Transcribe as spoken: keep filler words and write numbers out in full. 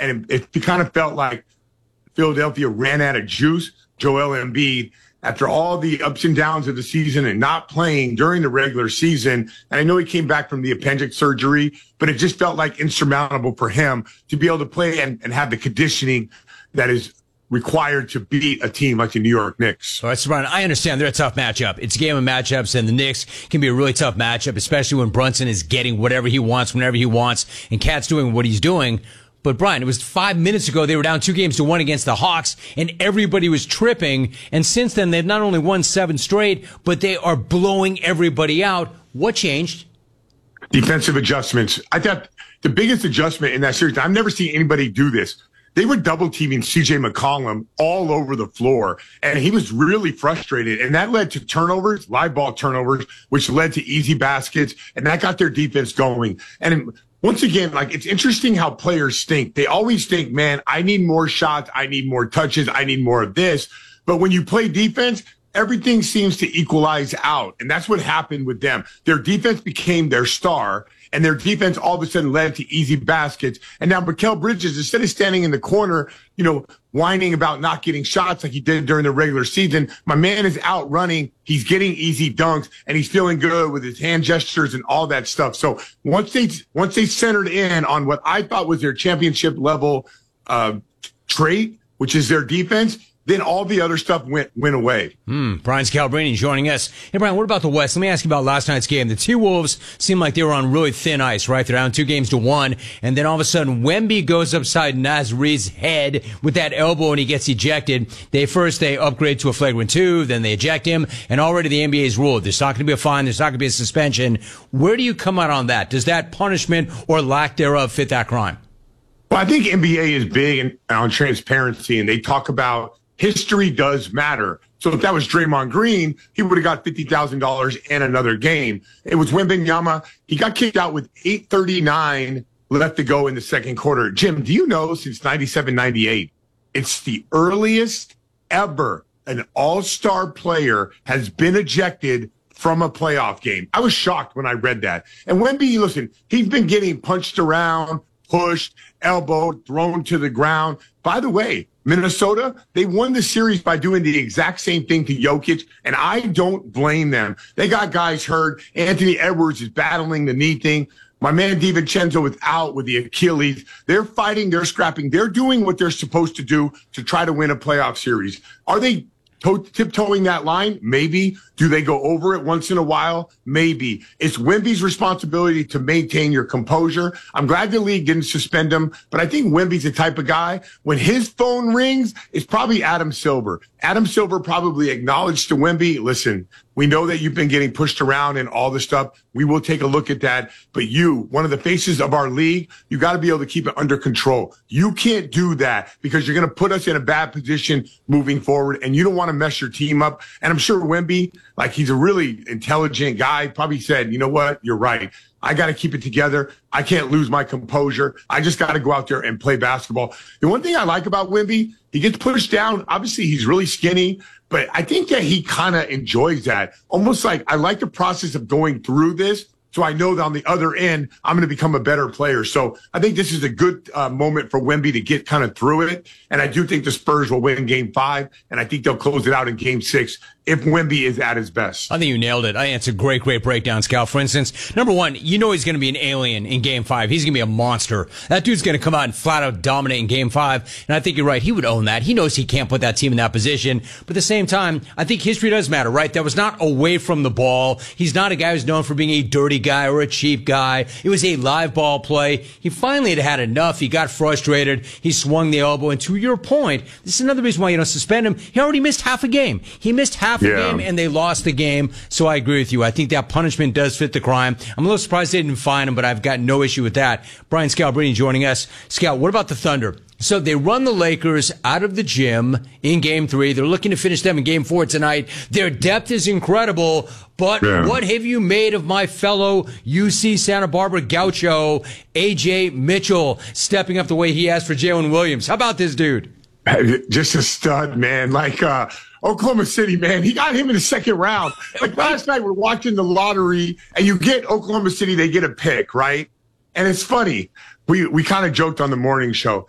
and it, it kind of felt like Philadelphia ran out of juice. Joel Embiid, after all the ups and downs of the season and not playing during the regular season, and I know he came back from the appendix surgery, but it just felt like insurmountable for him to be able to play and, and have the conditioning that is required to beat a team like the New York Knicks. All right, so Brian, I understand they're a tough matchup. It's a game of matchups, and the Knicks can be a really tough matchup, especially when Brunson is getting whatever he wants, whenever he wants, and Cat's doing what he's doing. But Brian, it was five minutes ago they were down two games to one against the Hawks, and everybody was tripping. And since then, they've not only won seven straight, but they are blowing everybody out. What changed? Defensive adjustments. I thought the biggest adjustment in that series, I've never seen anybody do this. They were double teaming C J McCollum all over the floor, and he was really frustrated. And that led to turnovers, live ball turnovers, which led to easy baskets, and that got their defense going. And once again, like, it's interesting how players think. They always think, man, I need more shots, I need more touches, I need more of this. But when you play defense, everything seems to equalize out. And that's what happened with them. Their defense became their star, and their defense all of a sudden led to easy baskets. And now Mikal Bridges, instead of standing in the corner, you know, whining about not getting shots like he did during the regular season, my man is out running. He's getting easy dunks, and he's feeling good with his hand gestures and all that stuff. So once they once they centered in on what I thought was their championship level uh, trait, which is their defense, then all the other stuff went went away. Mm, Brian Scalabrine joining us. Hey, Brian, what about the West? Let me ask you about last night's game. The T-Wolves seemed like they were on really thin ice, right? They're down two games to one, and then all of a sudden, Wemby goes upside Naz Reid's head with that elbow, and he gets ejected. They first, they upgrade to a flagrant two, then they eject him, and already the N B A's ruled. There's not going to be a fine, there's not going to be a suspension. Where do you come out on that? Does that punishment or lack thereof fit that crime? Well, I think N B A is big in, on transparency, and they talk about history does matter. So if that was Draymond Green, he would have got fifty thousand dollars and another game. It was Wembanyama. He got kicked out with eight thirty-nine left to go in the second quarter. Jim, do you know since ninety-seven ninety-eight, it's the earliest ever an all-star player has been ejected from a playoff game. I was shocked when I read that. And Wemby, listen, he's been getting punched around, pushed, elbowed, thrown to the ground. By the way, Minnesota, they won the series by doing the exact same thing to Jokic, and I don't blame them. They got guys hurt. Anthony Edwards is battling the knee thing. My man DiVincenzo is out with the Achilles. They're fighting, they're scrapping, they're doing what they're supposed to do to try to win a playoff series. Are they to- tiptoeing that line? Maybe. Do they go over it once in a while? Maybe. It's Wemby's responsibility to maintain your composure. I'm glad the league didn't suspend him, but I think Wemby's the type of guy, when his phone rings, it's probably Adam Silver. Adam Silver probably acknowledged to Wemby, listen, we know that you've been getting pushed around and all this stuff. We will take a look at that. But you, one of the faces of our league, you got to be able to keep it under control. You can't do that because you're going to put us in a bad position moving forward, and you don't want to mess your team up. And I'm sure Wemby, like, he's a really intelligent guy, probably said, you know what, you're right. I got to keep it together. I can't lose my composure. I just got to go out there and play basketball. The one thing I like about Wemby, he gets pushed down. Obviously, he's really skinny, but I think that he kind of enjoys that. Almost like, I like the process of going through this, so I know that on the other end, I'm going to become a better player. So I think this is a good uh, moment for Wemby to get kind of through it. And I do think the Spurs will win game five, and I think they'll close it out in game six if Wemby is at his best. I think you nailed it. I think it's a great, great breakdown, Scal. For instance, number one, you know he's going to be an alien in game five. He's going to be a monster. That dude's going to come out and flat out dominate in game five. And I think you're right. He would own that. He knows he can't put that team in that position. But at the same time, I think history does matter, right? That was not away from the ball. He's not a guy who's known for being a dirty guy or a cheap guy. It was a live ball play. He finally had had enough. He got frustrated. He swung the elbow. And to your point, this is another reason why you don't suspend him. He already missed half a game. He missed half half the yeah. game, and they lost the game. So I agree with you. I think that punishment does fit the crime. I'm a little surprised they didn't fine him, but I've got no issue with that. Brian Scalabrine joining us. Scal, what about the Thunder? So they run the Lakers out of the gym in game three. They're looking to finish them in game four tonight. Their depth is incredible, but yeah. what have you made of my fellow U C Santa Barbara gaucho, A J Mitchell, stepping up the way he has for Jalen Williams? How about this dude? Just a stud, man. Like, uh, Oklahoma City, man, he got him in the second round. Like last night, we're watching the lottery, and you get Oklahoma City, they get a pick, right? And it's funny. We we kind of joked on the morning show.